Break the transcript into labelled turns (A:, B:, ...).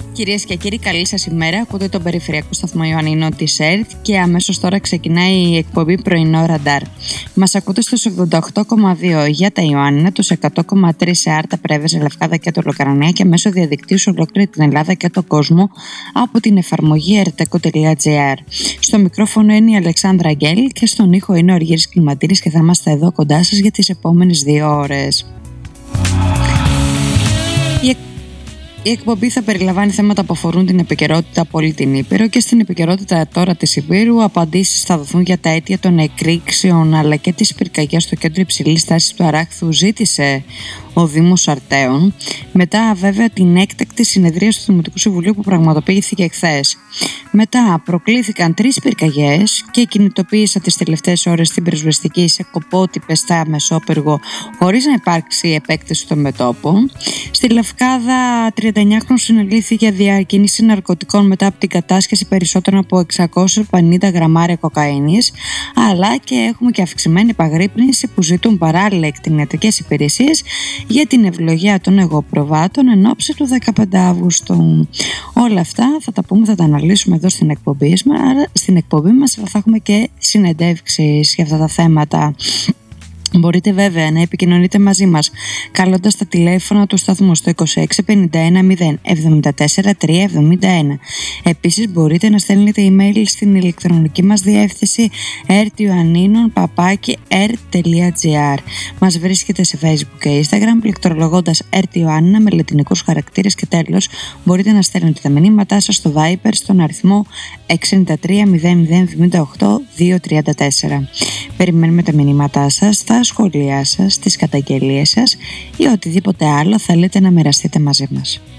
A: Κυρίες και κύριοι, καλή σας ημέρα. Ακούτε τον περιφερειακό σταθμό Ιωαννίνο της ΕΡΤ και αμέσως τώρα ξεκινάει η εκπομπή Πρωινό Ραντάρ. Μας ακούτε στους 88,2 για τα Ιωάννινα, τους 100,3 σε Άρτα, Πρέβεζα, Λευκάδα και το Λοκαρονέα και μέσω διαδικτύου σε ολόκληρη την Ελλάδα και τον κόσμο από την εφαρμογή rtco.gr. Στο μικρόφωνο είναι η Αλεξάνδρα Αγγέλ και στον ήχο είναι ο Αργύρης Κλιματήρης και θα είμαστε εδώ κοντά σας για τις επόμενες 2 ώρες. Η εκπομπή θα περιλαμβάνει θέματα που αφορούν την επικαιρότητα από όλη την Ήπειρο και στην επικαιρότητα τώρα της Υπήρου απαντήσεις θα δοθούν για τα αίτια των εκρήξεων αλλά και τις πυρκαγιές στο κέντρο υψηλής τάσης του Αράχθου ζήτησε ο Δήμος Αρτέων, μετά βέβαια την έκτακτη συνεδρία του Δημοτικού Συμβουλίου που πραγματοποιήθηκε χθες. Μετά προκλήθηκαν 3 πυρκαγιές και κινητοποίησαν τις τελευταίες ώρες την πυροσβεστική σε Κοπότυπες στα Μεσόπυργο χωρίς να υπάρξει επέκταση των μετώπων. Στη Λευκάδα 39χρονος συνελήφθη για διακίνηση ναρκωτικών μετά από την κατάσχεση περισσότερων από 650 γραμμάρια κοκαίνης, αλλά και έχουμε και αυξημένη επαγρύπνηση που ζητούν παράλληλα εκτινιατρικές υπηρεσίες για την ευλογία των εγωπροβάτων εν ώψη του 15 Αύγουστου. Όλα αυτά θα τα πούμε, θα τα αναλύσουμε εδώ στην εκπομπή μας, αλλά θα έχουμε και συνεντεύξεις για αυτά τα θέματα. Μπορείτε βέβαια να επικοινωνείτε μαζί μας καλώντας τα τηλέφωνα του σταθμού στο 26 51 0 74 371. Επίσης μπορείτε να στέλνετε email στην ηλεκτρονική μας διεύθυνση rtioanninon@r.gr. Μας βρίσκεται σε Facebook και Instagram πληκτρολογώντας rtioanninon με λατινικούς χαρακτήρες και τέλος μπορείτε να στέλνετε τα μηνύματά σας στο Viber στον αριθμό 693 00 78 234. Περιμένουμε τα μηνύματά σας, τα σχόλιά σας, τις καταγγελίες σας ή οτιδήποτε άλλο θέλετε να μοιραστείτε μαζί μας.